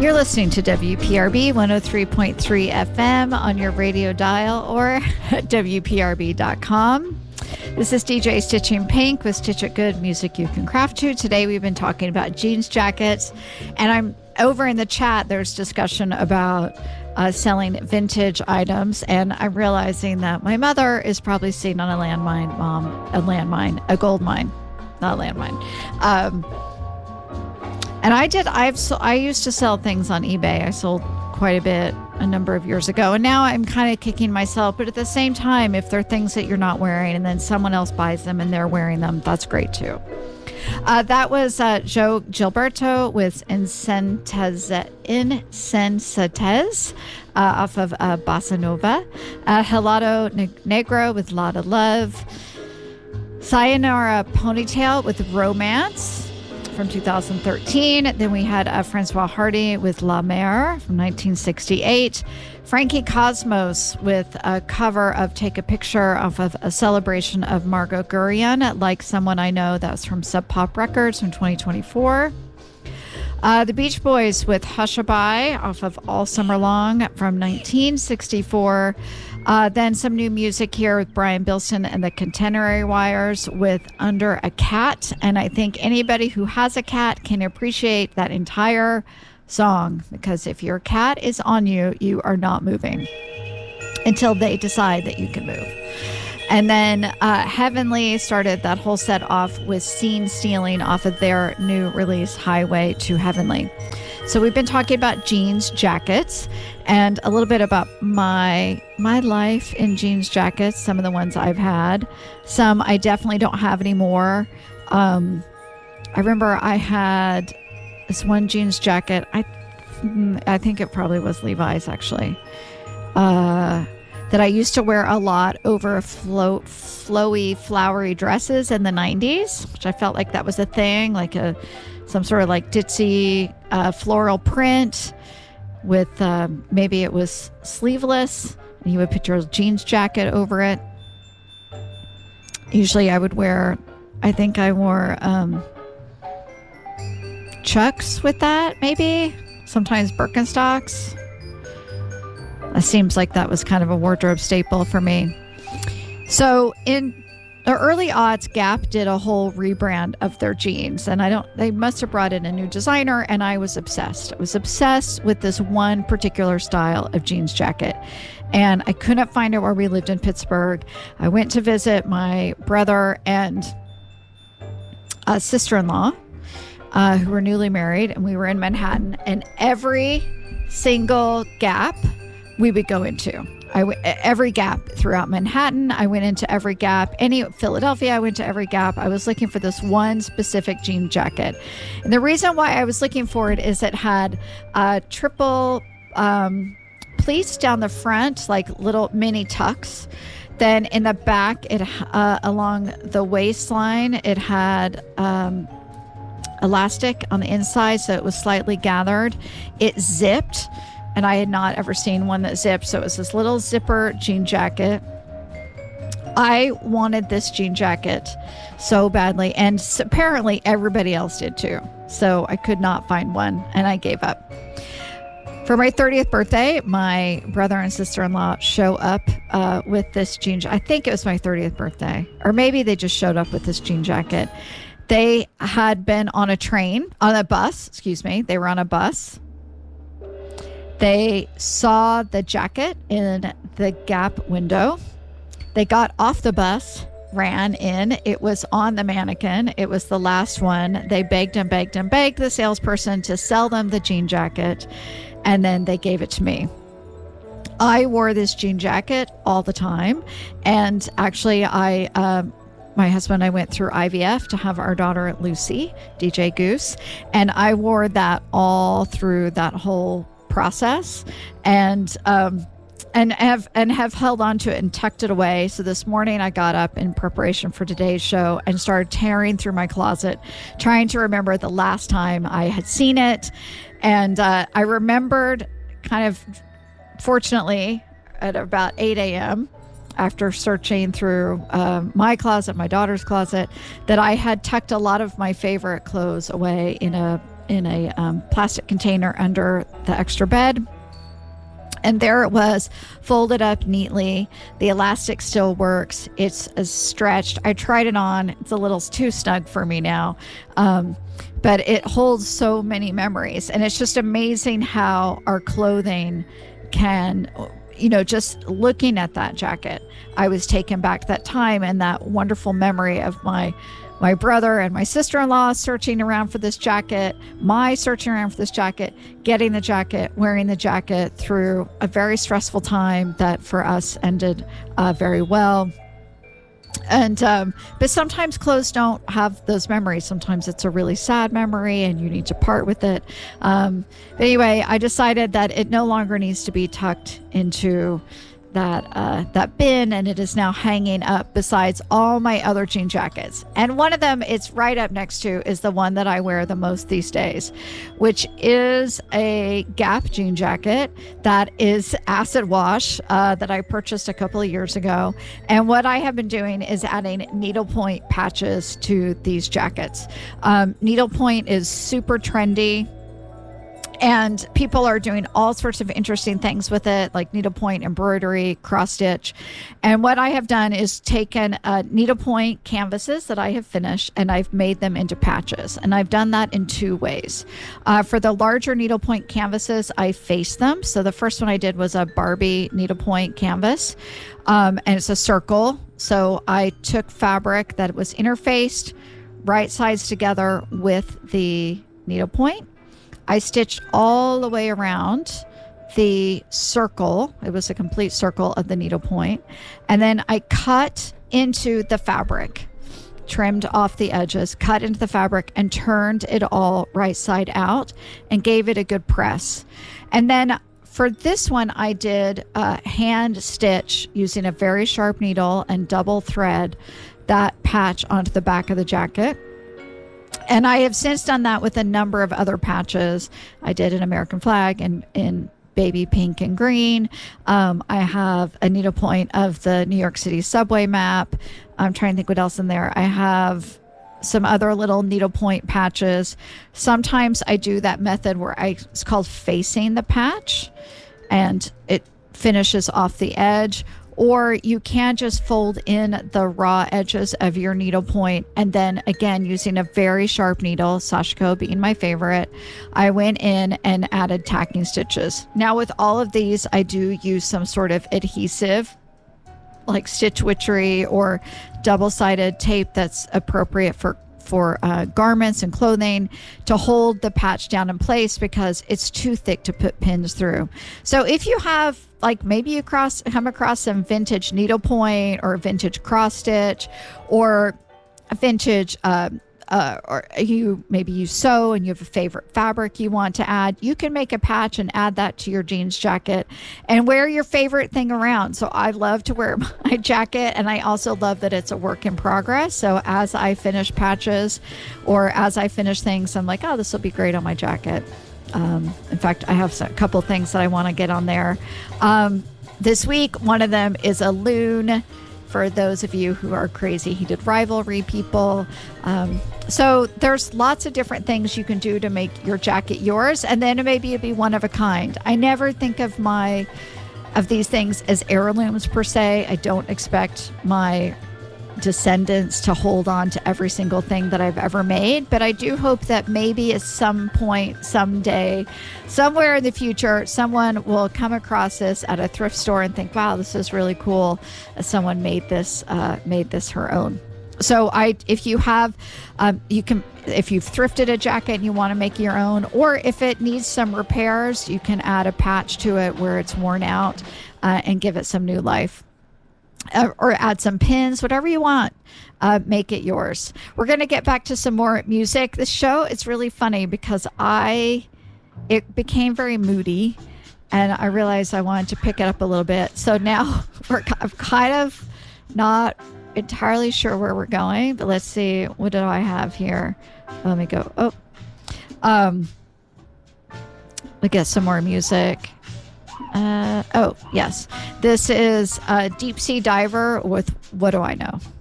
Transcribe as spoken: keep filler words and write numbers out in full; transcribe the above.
You're listening to W P R B one oh three point three F M on your radio dial or at W P R B dot com. This is D J Stitching Pink with Stitch It Good Music You Can Craft To. Today we've been talking about jeans jackets, and I'm over in the chat. There's discussion about uh, selling vintage items, and I'm realizing that my mother is probably sitting on a landmine, mom, a landmine, a gold mine, not a landmine. Um, And I did, I've, I used to sell things on eBay. I sold quite a bit a number of years ago. And now I'm kind of kicking myself. But at the same time, if they're things that you're not wearing and then someone else buys them and they're wearing them, that's great too. Uh, that was uh, Joe Gilberto with Insensatez, Insensatez uh, off of uh, Bossa Nova. Uh, Helado Negro with Lotta Love. Sayonara Ponytail with Romance from two thousand thirteen. Then we had uh, Francois Hardy with La Mer from nineteen sixty-eight. Frankie Cosmos with a cover of Take a Picture off of a celebration of Margot Guryan, Like Someone I Know. That's from Sub Pop Records from twenty twenty-four. Uh, the Beach Boys with Hushabye off of All Summer Long from nineteen sixty-four. Uh, then some new music here with Brian Bilson and the Contemporary Wires with Under a Cat. And I think anybody who has a cat can appreciate that entire song, because if your cat is on you, you are not moving until they decide that you can move. And then uh, Heavenly started that whole set off with Scene Stealing off of their new release, Highway to Heavenly. So we've been talking about jeans jackets and a little bit about my my life in jeans jackets, some of the ones I've had. Some I definitely don't have anymore. Um, I remember I had this one jeans jacket. I, I think it probably was Levi's, actually. Uh, that I used to wear a lot over flow, flowy, flowery dresses in the nineties, which I felt like that was a thing, like a some sort of like ditzy uh, floral print with uh, maybe it was sleeveless, and you would put your jeans jacket over it. Usually I would wear, I think I wore um, Chucks with that, maybe. Sometimes Birkenstocks. It seems like that was kind of a wardrobe staple for me. So in the early aughts, Gap did a whole rebrand of their jeans, and I don't, they must have brought in a new designer, and I was obsessed. I was obsessed with this one particular style of jeans jacket, and I couldn't find it where we lived in Pittsburgh. I went to visit my brother and a sister-in-law uh, who were newly married, and we were in Manhattan, and every single Gap we would go into. I w- every Gap throughout Manhattan. I went into every Gap. Any Philadelphia, I went to every Gap. I was looking for this one specific jean jacket. And the reason why I was looking for it is it had a triple um, pleats down the front, like little mini tucks. Then in the back, it uh, along the waistline, it had um, elastic on the inside, so it was slightly gathered. It zipped. And I had not ever seen one that zipped. So it was this little zipper jean jacket. I wanted this jean jacket so badly. And apparently everybody else did too. So I could not find one, and I gave up. For my thirtieth birthday, my brother and sister-in-law show up uh, with this jean jacket. I think it was my thirtieth birthday. Or maybe they just showed up with this jean jacket. They had been on a train, on a bus, excuse me. They were on a bus. They saw the jacket in the Gap window. They got off the bus, ran in. It was on the mannequin. It was the last one. They begged and begged and begged the salesperson to sell them the jean jacket, and then they gave it to me. I wore this jean jacket all the time, and actually I... Um, My husband and I went through I V F to have our daughter Lucy, D J Goose, and I wore that all through that whole process, and um, and have and have held on to it and tucked it away. So this morning I got up in preparation for today's show and started tearing through my closet, trying to remember the last time I had seen it, and uh, I remembered kind of, fortunately, at about eight a.m. after searching through uh, my closet, my daughter's closet, that I had tucked a lot of my favorite clothes away in a in a um, plastic container under the extra bed. And there it was, folded up neatly. The elastic still works. It's uh, stretched. I tried it on. It's a little too snug for me now. Um, but it holds so many memories. And it's just amazing how our clothing can, you know, just looking at that jacket, I was taken back to that time and that wonderful memory of my my brother and my sister-in-law searching around for this jacket, my searching around for this jacket, getting the jacket, wearing the jacket through a very stressful time that for us ended uh, very well. And um, but sometimes clothes don't have those memories. Sometimes it's a really sad memory and you need to part with it. Um, but anyway, I decided that it no longer needs to be tucked into that uh, that bin, and it is now hanging up besides all my other jean jackets. And one of them, it's right up next to, is the one that I wear the most these days, which is a Gap jean jacket that is acid wash uh, that I purchased a couple of years ago. And what I have been doing is adding needlepoint patches to these jackets. Um, needlepoint is super trendy. And people are doing all sorts of interesting things with it, like needlepoint embroidery, cross stitch. And what I have done is taken uh, needlepoint canvases that I have finished and I've made them into patches. And I've done that in two ways. Uh, for the larger needlepoint canvases, I faced them. So the first one I did was a Barbie needlepoint canvas, um, and it's a circle. So I took fabric that was interfaced, right sides together with the needlepoint. I stitched all the way around the circle. It was a complete circle of the needlepoint. And then I cut into the fabric, trimmed off the edges, cut into the fabric, and turned it all right side out and gave it a good press. And then for this one, I did uh, hand stitch using a very sharp needle and double thread that patch onto the back of the jacket. And I have since done that with a number of other patches. I did an American flag in, in baby pink and green. Um, I have a needlepoint of the New York City subway map. I'm trying to think what else in there. I have some other little needlepoint patches. Sometimes I do that method where I, it's called facing the patch, and it finishes off the edge. Or you can just fold in the raw edges of your needlepoint, and then again, using a very sharp needle, Sashiko being my favorite, I went in and added tacking stitches. Now with all of these, I do use some sort of adhesive, like Stitch Witchery or double-sided tape that's appropriate for for uh, garments and clothing to hold the patch down in place because it's too thick to put pins through. So if you have, like, maybe you cross come across some vintage needlepoint or vintage cross stitch or a vintage uh, uh, or you maybe you sew and you have a favorite fabric you want to add, you can make a patch and add that to your jeans jacket and wear your favorite thing around. So I love to wear my jacket, and I also love that it's a work in progress. So as I finish patches or as I finish things, I'm like, oh, this will be great on my jacket. Um, in fact, I have a couple things that I want to get on there. Um, this week, one of them is a loon. For those of you who are crazy heated rivalry people. Um, so there's lots of different things you can do to make your jacket yours, and then maybe it'd be one of a kind. I never think of my of these things as heirlooms per se. I don't expect my descendants to hold on to every single thing that I've ever made, but I do hope that maybe at some point, someday, somewhere in the future, someone will come across this at a thrift store and think, wow, this is really cool. Someone made this uh, made this her own. So I, if you have, um, you can, if you've thrifted a jacket and you want to make your own, or if it needs some repairs, you can add a patch to it where it's worn out uh, and give it some new life. Uh, or add some pins, whatever you want, uh, make it yours. We're going to get back to some more music. This show is really funny because I, it became very moody and I realized I wanted to pick it up a little bit. So now we're I'm kind of not entirely sure where we're going, but let's see. What do I have here? Let me go. Oh, um, we get some more music. Uh, oh, yes. This is a Deep Sea Diver with What Do I Know?